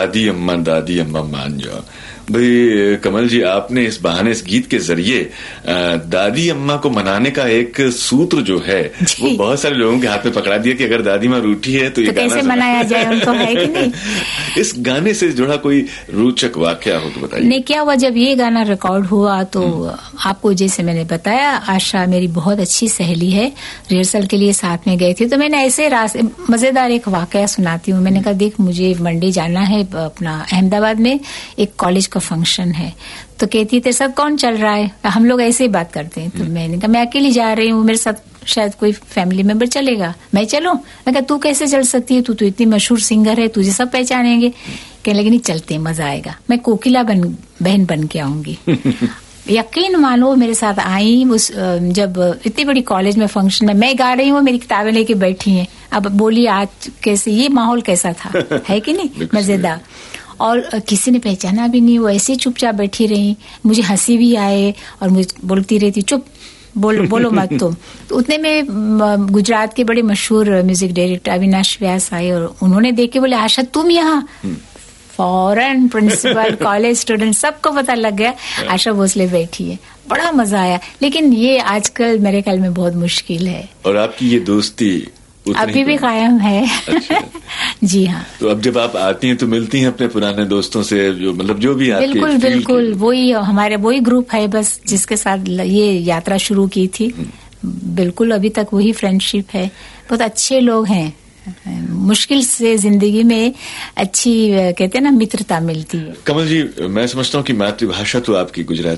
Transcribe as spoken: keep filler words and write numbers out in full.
दादी अम्मा दादी अम्मा मान जाओ। भाई कमल जी, आपने इस बहाने इस गीत के जरिए दादी अम्मा को मनाने का एक सूत्र जो है वो बहुत सारे लोगों के हाथ में पकड़ा दिया कि अगर दादी माँ रूठी है तो ये तो कैसे मनाया जाए उनको, है कि नहीं। इस गाने से जुड़ा कोई रोचक वाकया हो तो बताइए। नहीं, क्या हुआ जब ये गाना रिकॉर्ड हुआ तो आपको जैसे मैंने बताया, आशा मेरी बहुत अच्छी सहेली है, रिहर्सल के लिए साथ में गए थे, तो मैंने ऐसे रास्ते मजेदार एक वाकया सुनाती हूँ। मैंने कहा देख मुझे मंडी जाना है अपना अहमदाबाद में, एक कॉलेज का फंक्शन है। तो कहती है तेरे साथ कौन चल रहा है, हम लोग ऐसे ही बात करते हैं। तो मैंने कहा मैं अकेली जा रही हूँ, मेरे साथ शायद कोई फैमिली मेंबर चलेगा, मैं चलूं। मैं कहा तू कैसे चल सकती है, तू तो इतनी मशहूर सिंगर है, तुझे सब पहचानेंगे। कहने लगे नहीं चलते, मजा आएगा, मैं कोकिला बन बहन बन के आऊंगी। यकीन मानो मेरे साथ आई, उस जब इतनी बड़ी कॉलेज में फंक्शन में मैं गा रही हूँ, मेरी किताबें लेके बैठी हैं। अब बोली आज कैसे ये माहौल कैसा था, है कि नहीं, मजेदार। और किसी ने पहचाना भी नहीं, वो ऐसे चुपचाप बैठी रही। मुझे हंसी भी आए और मुझे बोलती रहती चुप बोलो बोलो मत तुम। तो उतने में गुजरात के बड़े मशहूर म्यूजिक डायरेक्टर अविनाश व्यास आए और उन्होंने देख के बोले आशा तुम यहाँ। फौरन प्रिंसिपल कॉलेज स्टूडेंट सबको पता लग गया आशा भोसले बैठी है। बड़ा मजा आया, लेकिन ये आजकल मेरे ख्याल में बहुत मुश्किल है। और आपकी ये दोस्ती अभी भी कायम है। अच्छा। जी हाँ। तो अब जब आप आती हैं तो मिलती हैं अपने पुराने दोस्तों से, जो मतलब जो भी आपके बिल्कुल बिल्कुल वही हमारे वही ग्रुप है बस जिसके साथ ये यात्रा शुरू की थी। बिल्कुल अभी तक वही फ्रेंडशिप है, बहुत अच्छे लोग हैं। मुश्किल से जिंदगी में अच्छी कहते हैं ना मित्रता मिलती है। कमल जी, मैं समझता हूँ कि मातृभाषा तो आपकी गुजराती